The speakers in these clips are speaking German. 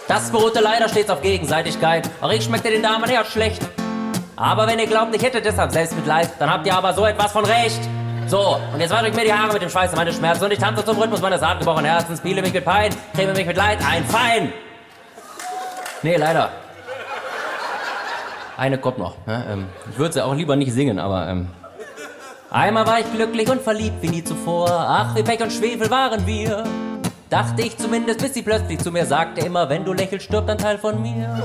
Das beruhte leider stets auf Gegenseitigkeit. Auch ich schmeckte den Damen eher schlecht. Aber wenn ihr glaubt, ich hätte deshalb Selbstmitleid, dann habt ihr aber so etwas von Recht. So, und jetzt wasche ich mir die Haare mit dem Schweiß meines Schmerzes und ich tanze zum Rhythmus meines hartgebrochenen Herzens, spiele mich mit Pein, creme mich mit Leid ein. Fein! Nee, leider. Eine kommt noch. Ich würde sie auch lieber nicht singen, aber einmal war ich glücklich und verliebt wie nie zuvor. Ach, wie Pech und Schwefel waren wir. Dachte ich zumindest, bis sie plötzlich zu mir sagte, immer wenn du lächelst, stirbt ein Teil von mir.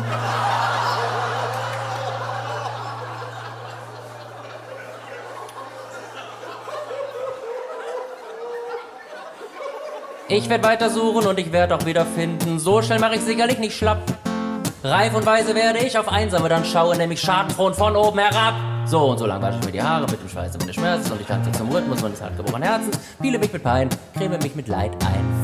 Ich werd weiter suchen und ich werd auch wieder finden. So schnell mach ich sicherlich nicht schlapp. Reif und weise werde ich auf Einsame dann schauen, nämlich schadenfroh und von oben herab. So und so lang wasche ich mir die Haare mit dem Schweiße meines Schmerzes und ich tanze zum Rhythmus meines hartgeborenen Herzens, spiele mich mit Pein, creme mich mit Leid ein.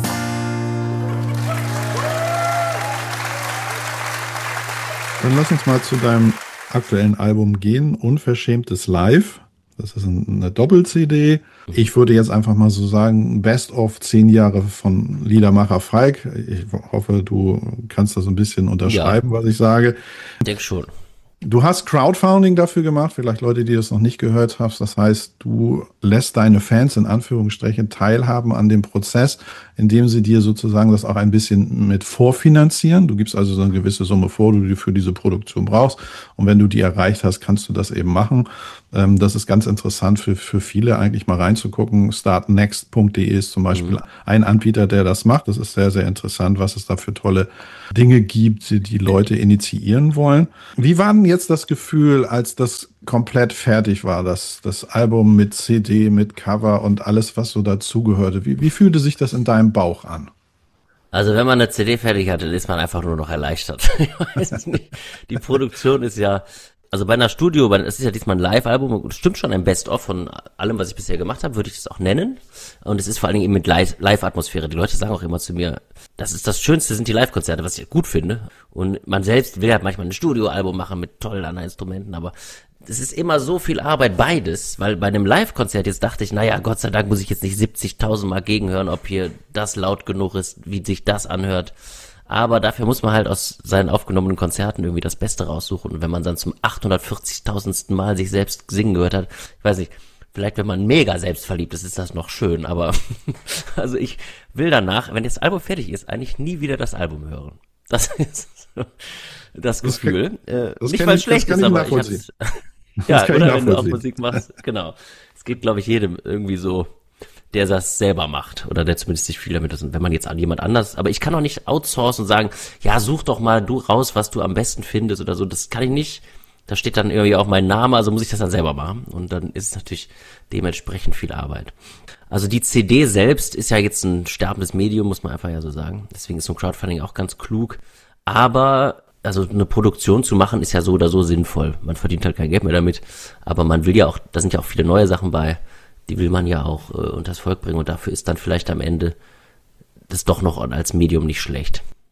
Dann lass uns mal zu deinem aktuellen Album gehen, Unverschämtes Live. Das ist eine Doppel-CD. Ich würde jetzt einfach mal so sagen, Best of 10 Jahre von Liedermacher Falk. Ich hoffe, du kannst das ein bisschen unterschreiben, was ich sage. Ich denke schon. Du hast Crowdfunding dafür gemacht, vielleicht Leute, die das noch nicht gehört haben. Das heißt, du lässt deine Fans in Anführungsstrichen teilhaben an dem Prozess, indem sie dir sozusagen das auch ein bisschen mit vorfinanzieren. Du gibst also so eine gewisse Summe vor, die du für diese Produktion brauchst. Und wenn du die erreicht hast, kannst du das eben machen. Das ist ganz interessant für viele eigentlich mal reinzugucken. Startnext.de ist zum Beispiel ein Anbieter, der das macht. Das ist sehr, sehr interessant, was es da für tolle Dinge gibt, die Leute initiieren wollen. Wie war denn jetzt das Gefühl, als das komplett fertig war, das Album mit CD, mit Cover und alles, was so dazugehörte? Wie fühlte sich das in deinem Bauch an? Also wenn man eine CD fertig hatte, ist man einfach nur noch erleichtert. Ich weiß nicht. Die Produktion ist ja... Also bei einer es ist ja diesmal ein Live-Album und es stimmt schon ein Best-of von allem, was ich bisher gemacht habe, würde ich das auch nennen. Und es ist vor allen Dingen eben mit Live-Atmosphäre. Die Leute sagen auch immer zu mir, das ist das Schönste, sind die Live-Konzerte, was ich gut finde. Und man selbst will halt manchmal ein Studioalbum machen mit tollen anderen Instrumenten, aber es ist immer so viel Arbeit, beides, weil bei einem Live-Konzert jetzt dachte ich, naja, Gott sei Dank muss ich jetzt nicht 70.000 Mal gegenhören, ob hier das laut genug ist, wie sich das anhört. Aber dafür muss man halt aus seinen aufgenommenen Konzerten irgendwie das Beste raussuchen. Und wenn man dann zum 840.000. Mal sich selbst singen gehört hat, ich weiß nicht, vielleicht wenn man mega selbstverliebt ist, ist das noch schön. Aber also ich will danach, wenn das Album fertig ist, eigentlich nie wieder das Album hören. Das ist so das Gefühl. Nicht weil es schlecht ist, aber ich hab's. Ja, oder wenn du auch Musik machst. Genau. Es geht, glaube ich, jedem irgendwie so, der das selber macht oder der zumindest sich viel damit ist. Und wenn man jetzt an jemand anders, aber ich kann auch nicht outsourcen und sagen, ja, such doch mal du raus, was du am besten findest oder so. Das kann ich nicht. Da steht dann irgendwie auch mein Name, also muss ich das dann selber machen. Und dann ist es natürlich dementsprechend viel Arbeit. Also die CD selbst ist ja jetzt ein sterbendes Medium, muss man einfach ja so sagen. Deswegen ist so ein Crowdfunding auch ganz klug. Aber also eine Produktion zu machen ist ja so oder so sinnvoll. Man verdient halt kein Geld mehr damit. Aber man will ja auch, da sind ja auch viele neue Sachen bei. Die will man ja auch unters Volk bringen und dafür ist dann vielleicht am Ende das doch noch als Medium nicht schlecht.